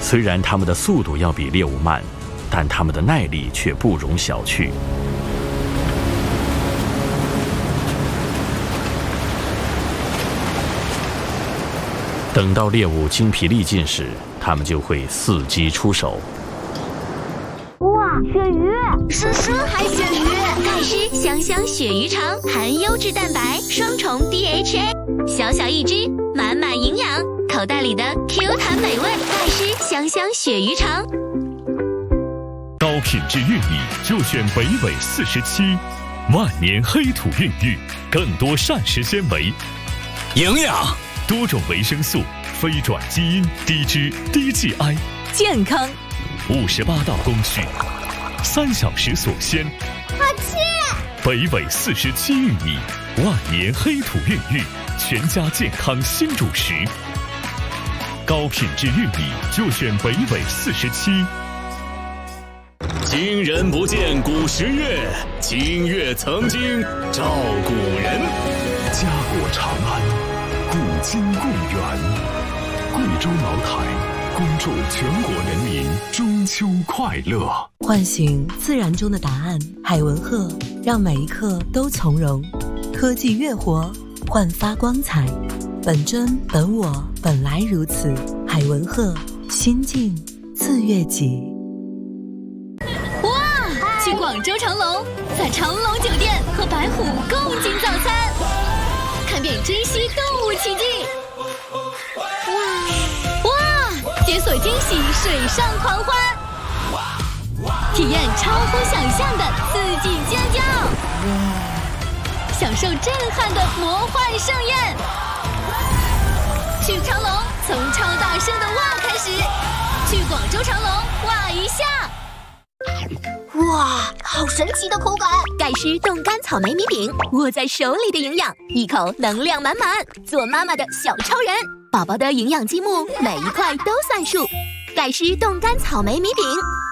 虽然它们的速度要比猎物慢，但它们的耐力却不容小觑。等到猎物精疲力尽时，它们就会伺机出手。 哇，鳕鱼！ 叔叔还鳕鱼，盖施香香鳕鱼肠，含优质蛋白，双重 DHA， 小小一只，满满营养，口袋里的 Q 弹美味。盖施香香鳕鱼肠。 高品质玉米就选北纬47，万年黑土孕育，更多膳食纤维， 营养， 多种维生素，非转基因，低脂低 GI， 健康。 58道工序，3小时锁鲜。 好吃！ 北纬47玉米，万年黑土孕育，全家健康新主食。高品质玉米就选北纬47。 今人不见古时月，今月曾经照古人。 家国长安，古今共源。贵州茅台，恭祝全国人民中秋快乐。 唤醒自然中的答案，海文鹤让每一刻都从容。科技乐活，焕发光彩。本真本我，本来如此。海文鹤，心境自悦己。 哇！去广州长隆，在长隆酒店和白虎共进早餐，看遍珍稀动物奇迹。哇！解锁惊喜水上狂欢，体验超乎想象的刺激尖叫，享受震撼的魔幻盛宴。去长隆，从超大声的哇开始。去广州长隆哇一下。 哇，好神奇的口感！ 盖施冻干草莓米饼，握在手里的营养，一口能量满满，做妈妈的小超人。宝宝的营养积木，每一块都算数。盖施冻干草莓米饼。